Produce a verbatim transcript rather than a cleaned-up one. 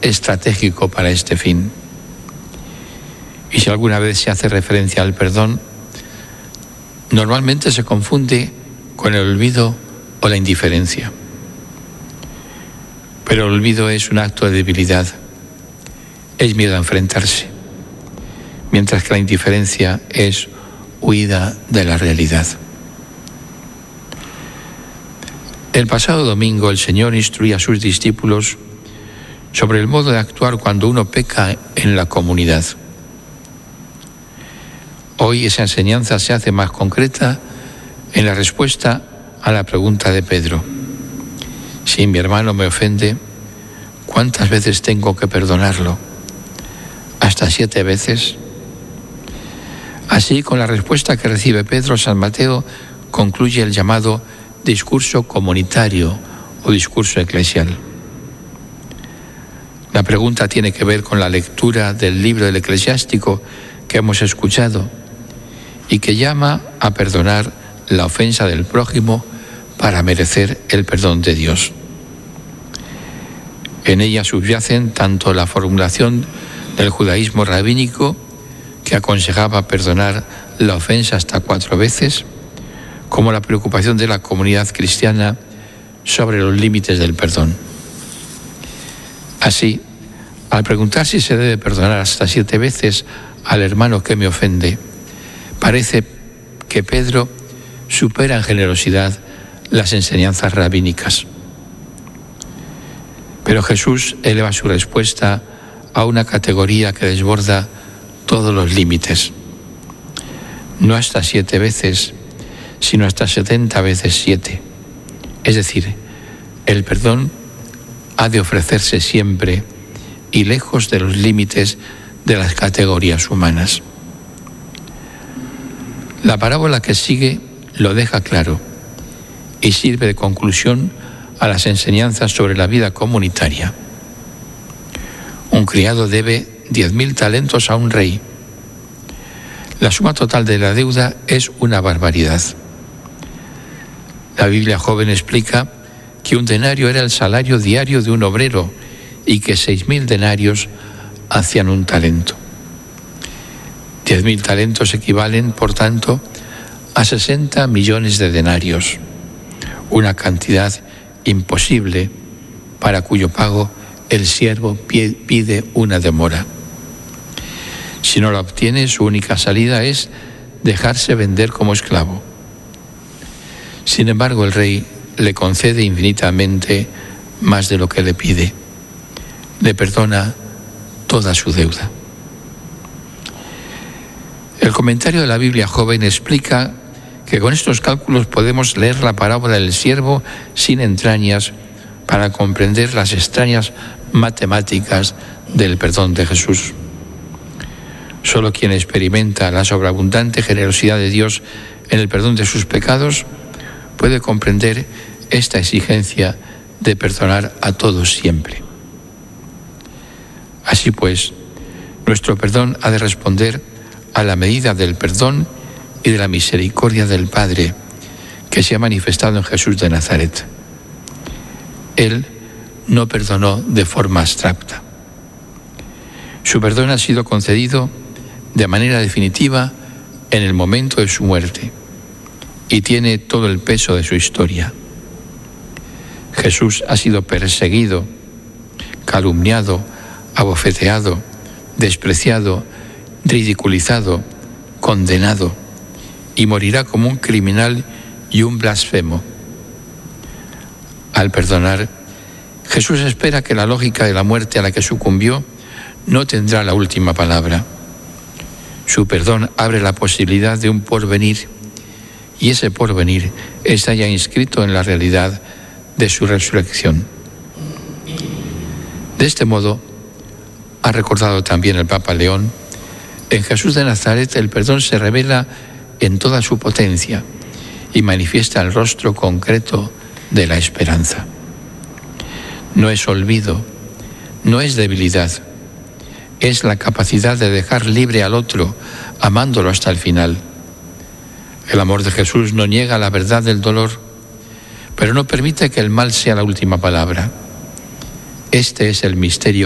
estratégico para este fin. Y si alguna vez se hace referencia al perdón, normalmente se confunde con el olvido o la indiferencia. Pero el olvido es un acto de debilidad, es miedo a enfrentarse, mientras que la indiferencia es huida de la realidad. El pasado domingo el Señor instruía a sus discípulos sobre el modo de actuar cuando uno peca en la comunidad. Hoy esa enseñanza se hace más concreta en la respuesta a la pregunta de Pedro. Si mi hermano me ofende, ¿cuántas veces tengo que perdonarlo? ¿Hasta siete veces? Así, con la respuesta que recibe Pedro, San Mateo concluye el llamado discurso comunitario o discurso eclesial. La pregunta tiene que ver con la lectura del libro del Eclesiástico que hemos escuchado y que llama a perdonar la ofensa del prójimo para merecer el perdón de Dios. En ella subyacen tanto la formulación del judaísmo rabínico, que aconsejaba perdonar la ofensa hasta cuatro veces, como la preocupación de la comunidad cristiana sobre los límites del perdón. Así, al preguntar si se debe perdonar hasta siete veces al hermano que me ofende, parece que Pedro supera en generosidad las enseñanzas rabínicas. Pero Jesús eleva su respuesta a una categoría que desborda todos los límites. No hasta siete veces, sino hasta setenta veces siete. Es decir, el perdón ha de ofrecerse siempre y lejos de los límites de las categorías humanas. La parábola que sigue lo deja claro y sirve de conclusión a las enseñanzas sobre la vida comunitaria. Un criado debe diez mil talentos a un rey. La suma total de la deuda es una barbaridad. La Biblia joven explica que un denario era el salario diario de un obrero y que seis mil denarios hacían un talento. Diez mil talentos equivalen, por tanto, a sesenta millones de denarios, una cantidad imposible para cuyo pago el siervo pide una demora. Si no la obtiene, su única salida es dejarse vender como esclavo. Sin embargo, el rey le concede infinitamente más de lo que le pide. Le perdona toda su deuda. El comentario de la Biblia joven explica que con estos cálculos podemos leer la parábola del siervo sin entrañas para comprender las extrañas matemáticas del perdón de Jesús. Solo quien experimenta la sobreabundante generosidad de Dios en el perdón de sus pecados puede comprender esta exigencia de perdonar a todos siempre. Así pues, nuestro perdón ha de responder a la medida del perdón y de la misericordia del Padre que se ha manifestado en Jesús de Nazaret. Él no perdonó de forma abstracta. Su perdón ha sido concedido de manera definitiva en el momento de su muerte y tiene todo el peso de su historia. Jesús ha sido perseguido, calumniado, abofeteado, despreciado, ridiculizado, condenado y morirá como un criminal y un blasfemo. Al perdonar, Jesús espera que la lógica de la muerte a la que sucumbió no tendrá la última palabra. Su perdón abre la posibilidad de un porvenir y ese porvenir está ya inscrito en la realidad de su resurrección. De este modo, ha recordado también el Papa León, en Jesús de Nazaret el perdón se revela en toda su potencia y manifiesta el rostro concreto de la esperanza. No es olvido, no es debilidad, es la capacidad de dejar libre al otro, amándolo hasta el final. El amor de Jesús no niega la verdad del dolor, pero no permite que el mal sea la última palabra. Este es el misterio